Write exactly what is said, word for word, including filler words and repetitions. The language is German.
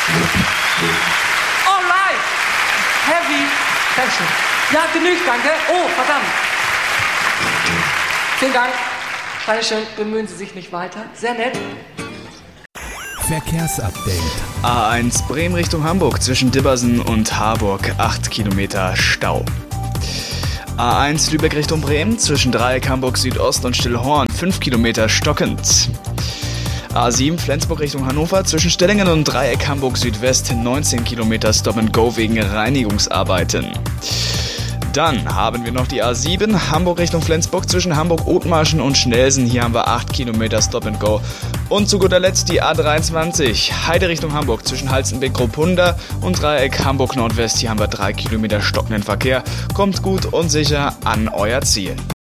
Alright. Heavy Passion. Ja, genügt, danke. Oh, verdammt. Vielen Dank. Dankeschön. Bemühen Sie sich nicht weiter. Sehr nett. Verkehrsupdate. A eins Bremen Richtung Hamburg zwischen Dibbersen und Harburg, acht Kilometer Stau. A eins Lübeck Richtung Bremen zwischen Dreieck Hamburg Südost und Stillhorn, fünf Kilometer stockend. A sieben Flensburg Richtung Hannover zwischen Stellingen und Dreieck Hamburg Südwest, neunzehn Kilometer Stop and Go wegen Reinigungsarbeiten. Dann haben wir noch die A sieben Hamburg Richtung Flensburg zwischen Hamburg-Othmarschen und Schnelsen. Hier haben wir acht Kilometer Stop and Go. Und zu guter Letzt die A dreiundzwanzig Heide Richtung Hamburg zwischen Halstenbeck-Gruppunda und Dreieck Hamburg Nordwest. Hier haben wir drei Kilometer stockenden Verkehr. Kommt gut und sicher an euer Ziel.